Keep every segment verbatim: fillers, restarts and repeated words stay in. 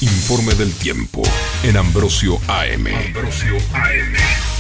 Informe del tiempo en Ambrosio A M. Ambrosio A M.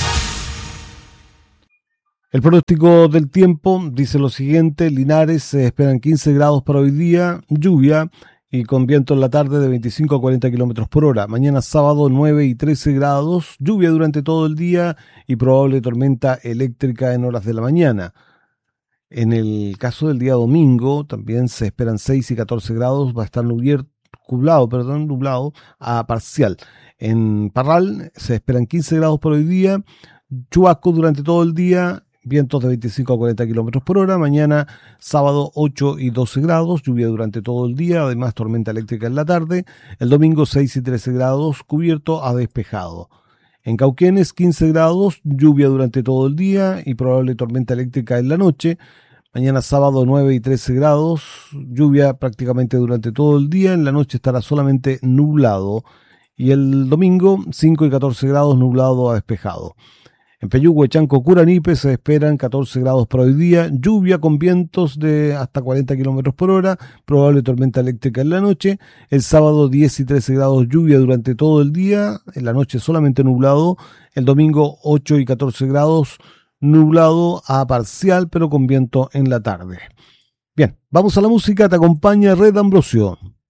El pronóstico del tiempo dice lo siguiente: Linares se esperan quince grados para hoy día, lluvia y con viento en la tarde de veinticinco a cuarenta kilómetros por hora. Mañana sábado nueve y trece grados, lluvia durante todo el día y probable tormenta eléctrica en horas de la mañana. En el caso del día domingo también se esperan seis y catorce grados, va a estar nublado, nublado, perdón, nublado a parcial. En Parral se esperan quince grados por hoy día, chubasco durante todo el día, vientos de veinticinco a cuarenta kilómetros por hora. Mañana sábado ocho y doce grados, lluvia durante todo el día, además tormenta eléctrica en la tarde. El domingo seis y trece grados, cubierto a despejado. En Cauquenes quince grados, lluvia durante todo el día y probable tormenta eléctrica en la noche. Mañana sábado nueve y trece grados, lluvia prácticamente durante todo el día, en la noche estará solamente nublado. Y el domingo cinco y catorce grados, nublado a despejado. En Peyúgue, Chanco, Curanipe se esperan catorce grados para hoy día, lluvia con vientos de hasta cuarenta kilómetros por hora, probable tormenta eléctrica en la noche. El sábado diez y trece grados, lluvia durante todo el día, en la noche solamente nublado. El domingo ocho y catorce grados, nublado a parcial pero con viento en la tarde. Bien, vamos a la música, te acompaña Red Ambrosio.